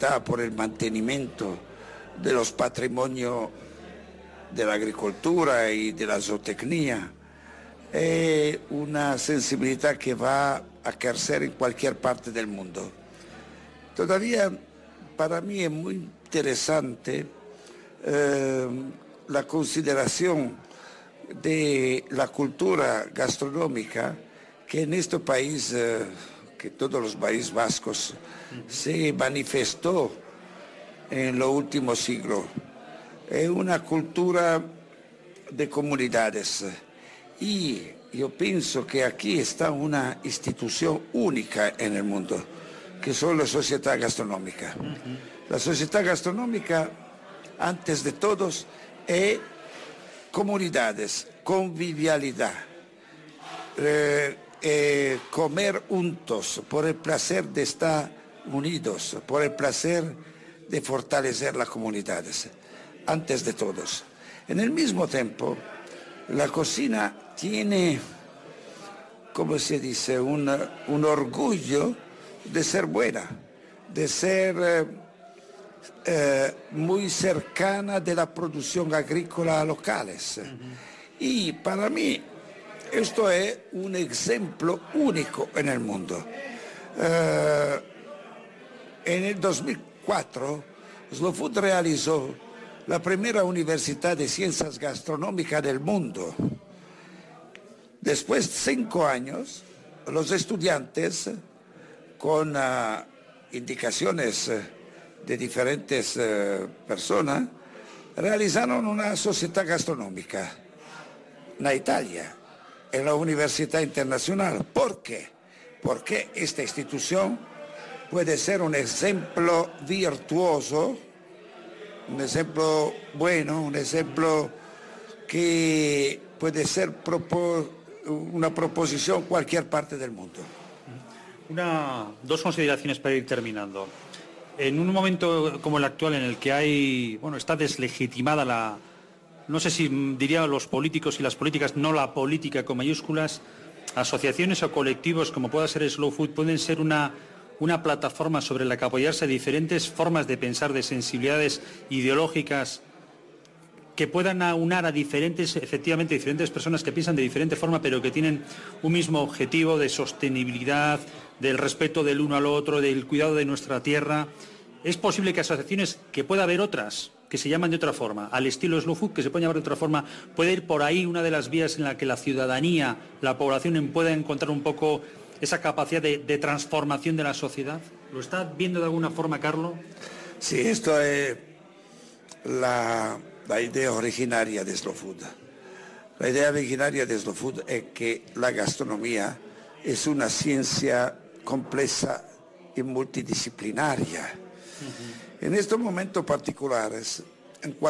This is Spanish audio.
sensibilidad por el mantenimiento de los patrimonios de la agricultura y de la zootecnia. Es una sensibilidad que va a crecer en cualquier parte del mundo. Todavía para mí es muy interesante la consideración de la cultura gastronómica que en este país, que todos los países vascos, se manifestó en los últimos siglos. Es una cultura de comunidades y yo pienso que aquí está una institución única en el mundo, que son la sociedad gastronómica. La sociedad gastronómica, antes de todos, es comunidades, convivialidad, comer juntos por el placer de estar unidos, por el placer de fortalecer las comunidades, antes de todos. En el mismo tiempo, la cocina tiene, como se dice, un orgullo de ser buena, de ser muy cercana de la producción agrícola locales. Y para mí esto es un ejemplo único en el mundo. En el 2004 Slow Food realizó la primera universidad de ciencias gastronómicas del mundo. Después de 5 años, los estudiantes, con indicaciones de diferentes personas, realizaron una sociedad gastronómica en Italia, en la Universidad Internacional. ¿Por qué? Porque esta institución puede ser un ejemplo virtuoso, un ejemplo bueno, un ejemplo que puede ser una proposición en cualquier parte del mundo. Dos consideraciones para ir terminando. En un momento como el actual en el que hay, está deslegitimada no sé si diría los políticos y las políticas, no la política con mayúsculas, asociaciones o colectivos como pueda ser Slow Food pueden ser una plataforma sobre la que apoyarse a diferentes formas de pensar, de sensibilidades ideológicas que puedan aunar a diferentes personas que piensan de diferente forma, pero que tienen un mismo objetivo de sostenibilidad, del respeto del uno al otro, del cuidado de nuestra tierra. Es posible que asociaciones, que pueda haber otras, que se llaman de otra forma, al estilo Slow Food, que se pueden llamar de otra forma, puede ir por ahí una de las vías en la que la ciudadanía, la población pueda encontrar un poco esa capacidad de transformación de la sociedad. ¿Lo está viendo de alguna forma, Carlo? Sí, esto es la idea originaria de Slow Food. La idea originaria de Slow Food es que la gastronomía es una ciencia compleja y multidisciplinaria. En estos momentos particulares, en